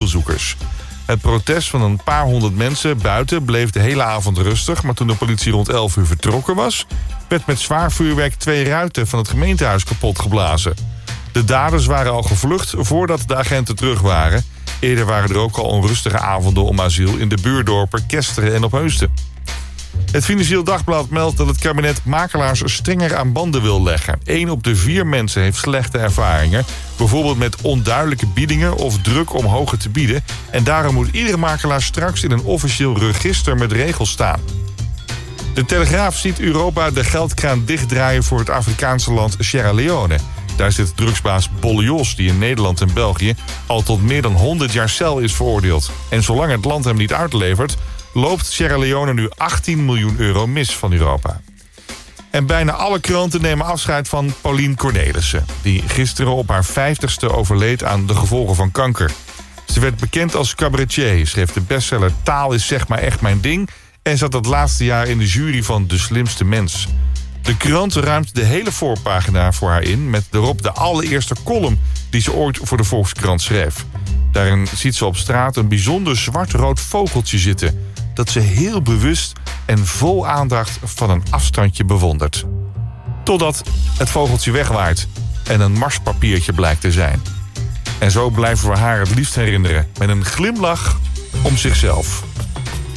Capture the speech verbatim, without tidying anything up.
asielzoekers. Het protest van een paar honderd mensen buiten bleef de hele avond rustig, maar toen de politie rond elf uur vertrokken was, werd met zwaar vuurwerk twee ruiten van het gemeentehuis kapot geblazen. De daders waren al gevlucht voordat de agenten terug waren. Eerder waren er ook al onrustige avonden om asiel in de buurdorpen Kesteren en Opheusden. Het Financieel Dagblad meldt dat het kabinet makelaars strenger aan banden wil leggen. Eén op de vier mensen heeft slechte ervaringen. Bijvoorbeeld met onduidelijke biedingen of druk om hoger te bieden. En daarom moet iedere makelaar straks in een officieel register met regels staan. De Telegraaf ziet Europa de geldkraan dichtdraaien voor het Afrikaanse land Sierra Leone. Daar zit drugsbaas Bolle Jos, die in Nederland en België al tot meer dan honderd jaar cel is veroordeeld. En zolang het land hem niet uitlevert, loopt Sierra Leone nu achttien miljoen euro mis van Europa. En bijna alle kranten nemen afscheid van Paulien Cornelissen, die gisteren op haar vijftigste overleed aan de gevolgen van kanker. Ze werd bekend als cabaretier, schreef de bestseller Taal is zeg maar echt mijn ding en zat het laatste jaar in de jury van De Slimste Mens. De krant ruimt de hele voorpagina voor haar in met daarop de allereerste column die ze ooit voor de Volkskrant schreef. Daarin ziet ze op straat een bijzonder zwart-rood vogeltje zitten dat ze heel bewust en vol aandacht van een afstandje bewondert. Totdat het vogeltje wegwaait en een marspapiertje blijkt te zijn. En zo blijven we haar het liefst herinneren met een glimlach om zichzelf.